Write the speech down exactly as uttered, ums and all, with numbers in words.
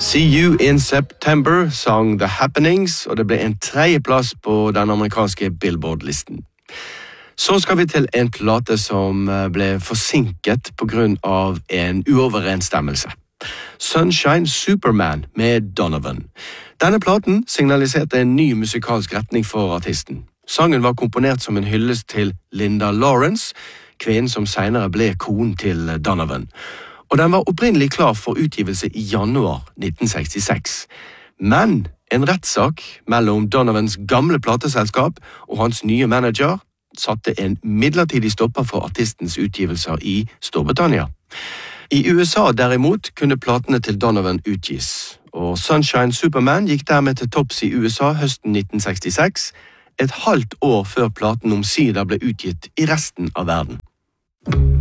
See You in September sang The Happenings, og det ble en tredjeplass på den amerikanske Billboard-listen. Så skal vi til en plate som ble forsinket på grunn av en uoverensstemmelse. Sunshine Superman med Donovan. Denne platen signaliserte en ny musikalsk retning for artisten. Sangen var komponert som en hyllest til Linda Lawrence, kvinnen som senere ble konen til Donovan. Og den var opprinnelig klar for utgivelse i januar nitten sekstiseks. Men en rettssak mellom Donovans gamle plateselskap og hans nye manager satte en midlertidig stopper for artistens utgivelser i Storbritannia. I U S A derimot kunne platene til Donovan utgis, og Sunshine Superman gikk dermed til topps i U S A høsten nitten sekstiseks, et halvt år før platen omsider ble utgitt i resten av verden.